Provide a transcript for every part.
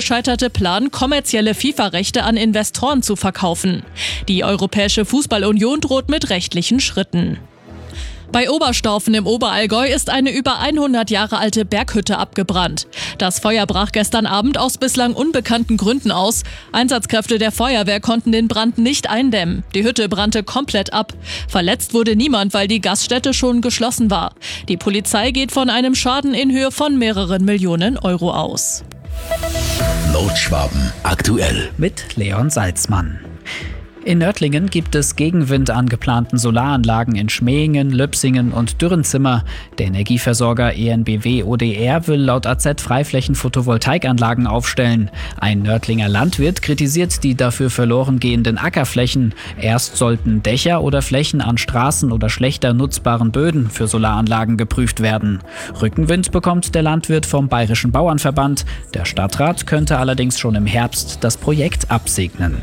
gescheiterte Plan, kommerzielle FIFA-Rechte an Investoren zu verkaufen. Die Europäische Fußball-Union droht mit rechtlichen Schritten. Bei Oberstaufen im Oberallgäu ist eine über 100 Jahre alte Berghütte abgebrannt. Das Feuer brach gestern Abend aus bislang unbekannten Gründen aus. Einsatzkräfte der Feuerwehr konnten den Brand nicht eindämmen. Die Hütte brannte komplett ab. Verletzt wurde niemand, weil die Gaststätte schon geschlossen war. Die Polizei geht von einem Schaden in Höhe von mehreren Millionen Euro aus. Nordschwaben aktuell mit Leon Salzmann. In Nördlingen gibt es Gegenwind an geplanten Solaranlagen in Schmähingen, Lübsingen und Dürrenzimmer. Der Energieversorger EnBW ODR will laut AZ Freiflächen-Photovoltaikanlagen aufstellen. Ein Nördlinger Landwirt kritisiert die dafür verloren gehenden Ackerflächen. Erst sollten Dächer oder Flächen an Straßen oder schlechter nutzbaren Böden für Solaranlagen geprüft werden. Rückenwind bekommt der Landwirt vom Bayerischen Bauernverband. Der Stadtrat könnte allerdings schon im Herbst das Projekt absegnen.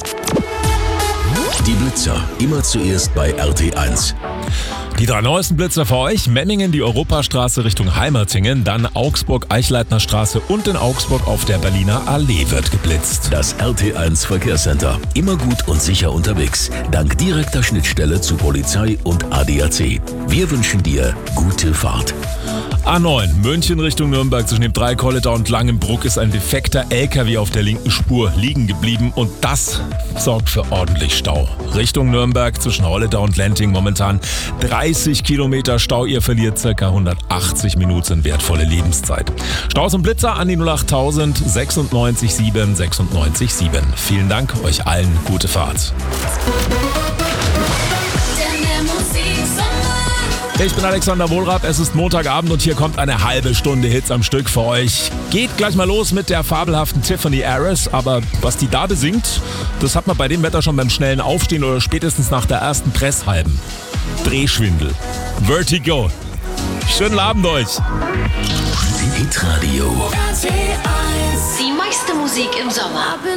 Die Blitzer, immer zuerst bei RT1. Die 3 neuesten Blitzer für euch: Memmingen, die Europastraße Richtung Heimertingen, dann Augsburg-Eichleitner Straße und in Augsburg auf der Berliner Allee wird geblitzt. Das RT1 Verkehrscenter, immer gut und sicher unterwegs, dank direkter Schnittstelle zu Polizei und ADAC. Wir wünschen dir gute Fahrt. A9, München Richtung Nürnberg zwischen dem Dreikolleter und Langenbruck ist ein defekter LKW auf der linken Spur liegen geblieben und das sorgt für ordentlich Stau. Richtung Nürnberg zwischen Holleder und Lenting momentan 30 Kilometer Stau, ihr verliert ca. 180 Minuten wertvolle Lebenszeit. Staus und Blitzer an die 08000 96 7 96 7. Vielen Dank, euch allen gute Fahrt. Ich bin Alexander Wohlrapp, es ist Montagabend und hier kommt eine halbe Stunde Hits am Stück für euch. Geht gleich mal los mit der fabelhaften Tiffany Harris, aber was die da besingt, das hat man bei dem Wetter schon beim schnellen Aufstehen oder spätestens nach der ersten Presshalben. Drehschwindel. Vertigo. Schönen Abend euch. Hitradio. Die meiste Musik im Sommer.